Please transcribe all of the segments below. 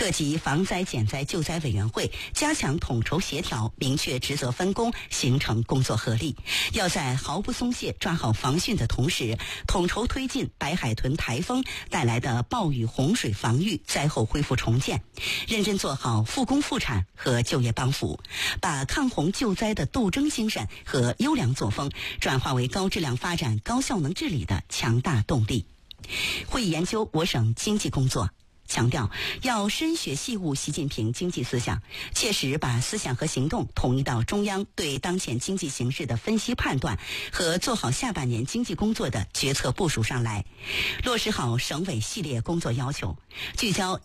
各级防灾减灾救灾委员会加强统筹协调，明确职责分工，形成工作合力。要在毫不松懈抓好防汛的同时，统筹推进白海豚台风带来的暴雨洪水防御、灾后恢复重建，认真做好复工复产和就业帮扶，把抗洪救灾的斗争精神和优良作风转化为高质量发展、高效能治理的强大动力。会议研究我省经济工作，强调要深学细悟习近平经济思想，切实把思想和行动统一到中央对当前经济形势的分析判断和做好下半年经济工作的决策部署上来，落实好省委系列工作要求，聚焦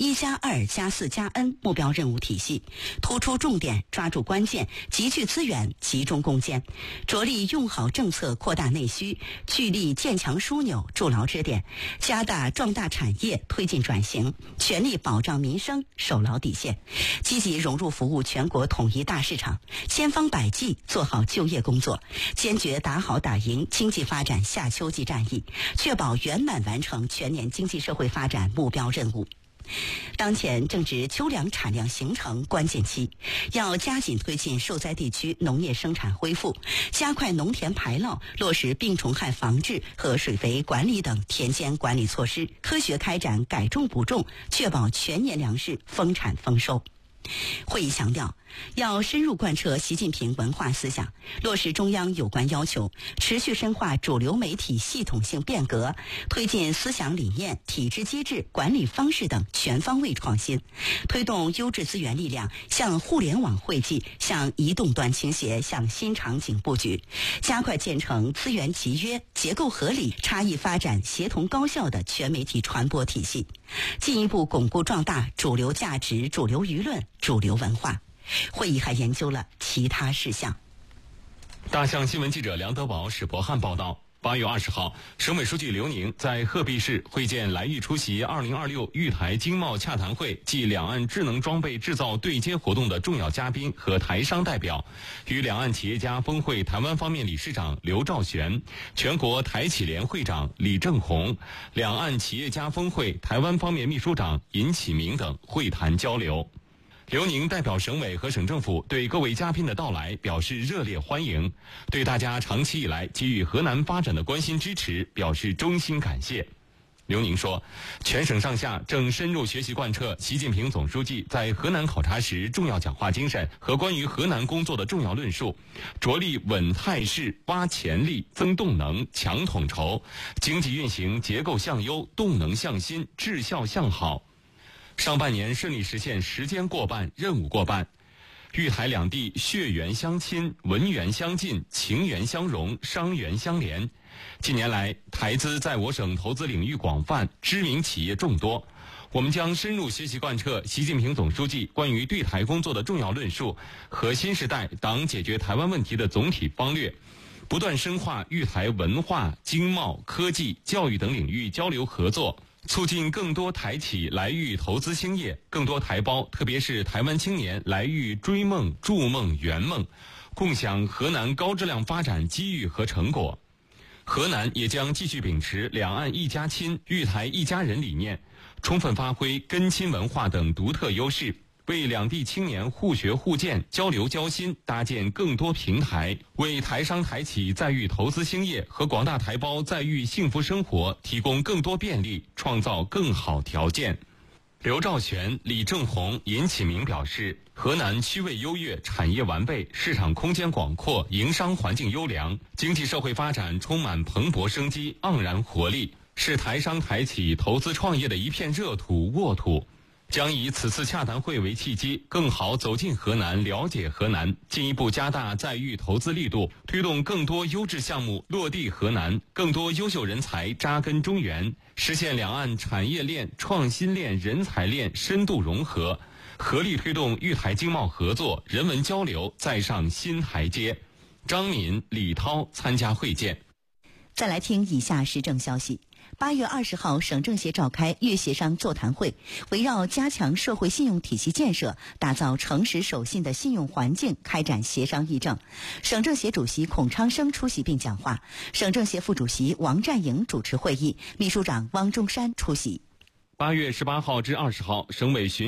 1+2+4+N 目标任务体系，突出重点，抓住关键，集聚资源，集中攻坚，着力用好政策扩大内需，聚力建强枢纽，筑牢支点，加大壮大产业，推进转型，全力保障民生，守牢底线，积极融入服务全国统一大市场，千方百计做好就业工作，坚决打好打赢经济发展夏秋季战役，确保圆满完成全年经济社会发展目标任务。当前正值秋粮产量形成关键期，要加紧推进受灾地区农业生产恢复，加快农田排涝，落实病虫害防治和水肥管理等田间管理措施，科学开展改种补种，确保全年粮食丰产丰收。会议强调，要深入贯彻习近平文化思想，落实中央有关要求，持续深化主流媒体系统性变革，推进思想理念、体制机制、管理方式等全方位创新，推动优质资源力量向互联网汇集，向移动端倾斜，向新场景布局，加快建成资源集约、结构合理、差异发展、协同高效的全媒体传播体系，进一步巩固壮大主流价值、主流舆论、主流文化。会议还研究了其他事项。 大象新闻记者梁德宝、史博汉报道。8月20号，省委书记刘宁在鹤壁市会见来豫出席2026豫台经贸洽谈会暨两岸智能装备制造对接活动的重要嘉宾和台商代表，与两岸企业家峰会台湾方面理事长刘兆玄、全国台企联会长李正宏、两岸企业家峰会台湾方面秘书长尹启明等会谈交流。刘宁代表省委和省政府对各位嘉宾的到来表示热烈欢迎，对大家长期以来给予河南发展的关心支持表示衷心感谢。刘宁说，全省上下正深入学习贯彻习近平总书记在河南考察时重要讲话精神和关于河南工作的重要论述，着力稳态势、挖潜力、增动能、强统筹，经济运行结构向优、动能向新、质效向好。上半年顺利实现时间过半、任务过半，豫台两地血缘相亲、文缘相近、情缘相融、商缘相连。近年来，台资在我省投资领域广泛，知名企业众多。我们将深入学习贯彻习近平总书记关于对台工作的重要论述和新时代党解决台湾问题的总体方略，不断深化豫台文化、经贸、科技、教育等领域交流合作，促进更多台企来豫投资兴业，更多台胞特别是台湾青年来豫追梦、筑梦、圆梦，共享河南高质量发展机遇和成果。河南也将继续秉持两岸一家亲、豫台一家人理念，充分发挥根亲文化等独特优势，为两地青年互学互鉴、交流交心搭建更多平台，为台商台企在豫投资兴业和广大台胞在豫幸福生活提供更多便利，创造更好条件。刘兆玄、李正宏、尹启明表示，河南区位优越，产业完备，市场空间广阔，营商环境优良，经济社会发展充满蓬勃生机、盎然活力，是台商台企投资创业的一片热土、沃土。将以此次洽谈会为契机，更好走进河南，了解河南，进一步加大在豫投资力度，推动更多优质项目落地河南，更多优秀人才扎根中原，实现两岸产业链、创新链、人才链深度融合，合力推动豫台经贸合作、人文交流再上新台阶。张敏、李涛参加会见。 再来听以下时政消息。8月20号，省政协召开粤协商座谈会，围绕加强社会信用体系建设，打造诚实守信的信用环境，开展协商议政。省政协主席孔昌生出席并讲话，省政协副主席王占营主持会议，秘书长汪中山出席。 8月18号至20号，省委巡